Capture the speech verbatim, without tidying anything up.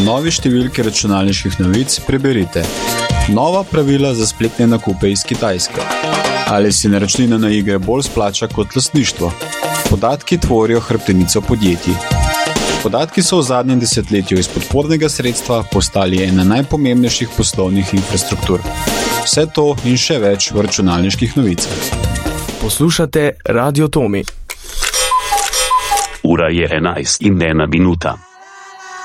novi številki računalniških novic preberite: nova pravila za spletne nakupe iz Kitajske. Ali si naročnina na igre bolj splača kot lastništvo? Podatki tvorijo hrbtenico podjetij. Podatki so v zadnjem desetletju iz podpornega sredstva postali ena najpomembnejših poslovnih infrastruktur. Vse to in še več v računalniških novicah. Poslušate Radio Tomi. Ura je enajst in ena minuta.